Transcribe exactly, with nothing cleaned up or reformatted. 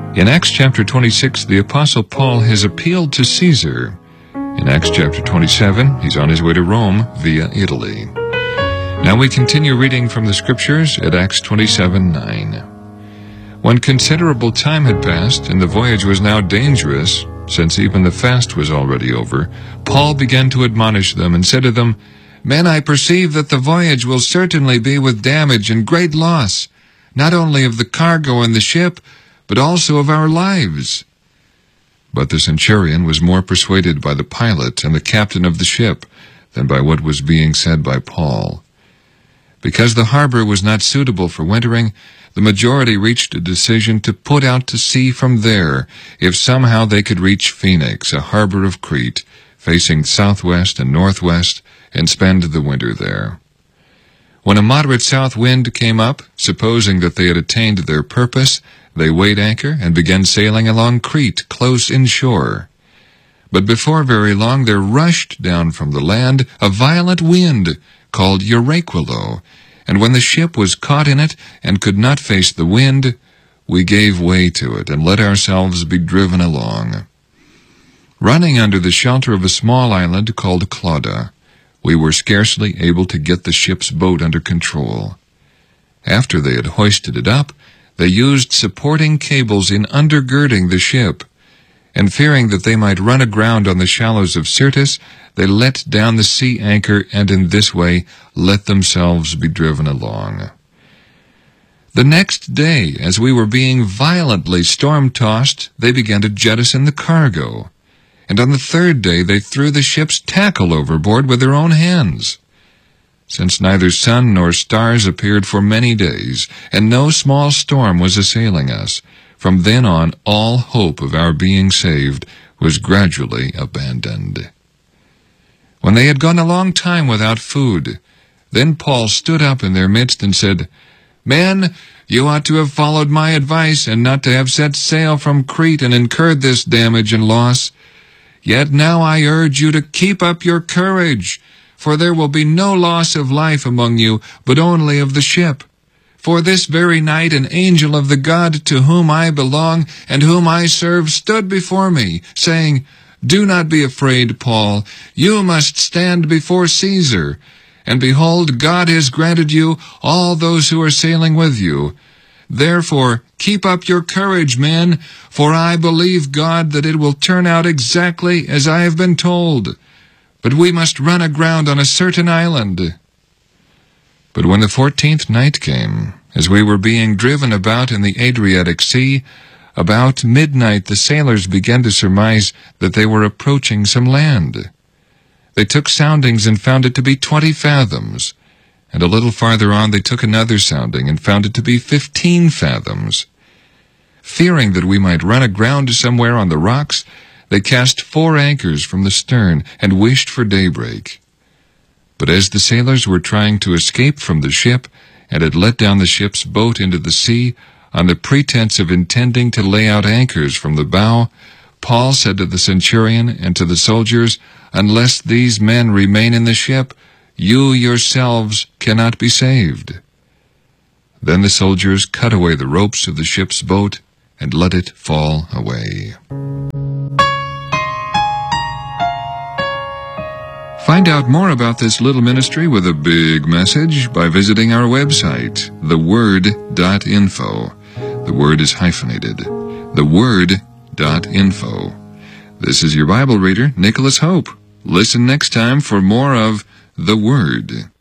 In Acts chapter twenty-six, the Apostle Paul has appealed to Caesar. In Acts chapter twenty-seven, he's on his way to Rome via Italy. Now we continue reading from the Scriptures at Acts twenty-seven nine. When considerable time had passed, and the voyage was now dangerous, since even the fast was already over, Paul began to admonish them, and said to them, Men, I perceive that the voyage will certainly be with damage and great loss, not only of the cargo and the ship, but also of our lives. But the centurion was more persuaded by the pilot and the captain of the ship than by what was being said by Paul. Because the harbor was not suitable for wintering, the majority reached a decision to put out to sea from there, if somehow they could reach Phoenix, a harbor of Crete, facing southwest and northwest, and spend the winter there. When a moderate south wind came up, supposing that they had attained their purpose, they weighed anchor and began sailing along Crete, close inshore. But before very long there rushed down from the land a violent wind, called Euraquilo, and when the ship was caught in it and could not face the wind, we gave way to it and let ourselves be driven along. Running under the shelter of a small island called Clauda, we were scarcely able to get the ship's boat under control. After they had hoisted it up, they used supporting cables in undergirding the ship, and fearing that they might run aground on the shallows of Syrtis, they let down the sea anchor, and in this way let themselves be driven along. The next day, as we were being violently storm-tossed, they began to jettison the cargo, and on the third day they threw the ship's tackle overboard with their own hands. Since neither sun nor stars appeared for many days, and no small storm was assailing us, from then on all hope of our being saved was gradually abandoned. When they had gone a long time without food, then Paul stood up in their midst and said, Men, you ought to have followed my advice, and not to have set sail from Crete and incurred this damage and loss. Yet now I urge you to keep up your courage, for there will be no loss of life among you, but only of the ship. For this very night an angel of the God to whom I belong and whom I serve stood before me, saying, Do not be afraid, Paul. You must stand before Caesar. And behold, God has granted you all those who are sailing with you. Therefore, keep up your courage, men, for I believe God that it will turn out exactly as I have been told. But we must run aground on a certain island. But when the fourteenth night came, as we were being driven about in the Adriatic Sea, about midnight the sailors began to surmise that they were approaching some land. They took soundings and found it to be twenty fathoms, and a little farther on they took another sounding and found it to be fifteen fathoms. Fearing that we might run aground somewhere on the rocks, they cast four anchors from the stern and wished for daybreak. But as the sailors were trying to escape from the ship, and had let down the ship's boat into the sea, on the pretense of intending to lay out anchors from the bow, Paul said to the centurion and to the soldiers, Unless these men remain in the ship, you yourselves cannot be saved. Then the soldiers cut away the ropes of the ship's boat and let it fall away. Find out more about this little ministry with a big message by visiting our website, the word dot info. The word is hyphenated. the word dot info. This is your Bible reader, Nicholas Hope. Listen next time for more of The Word.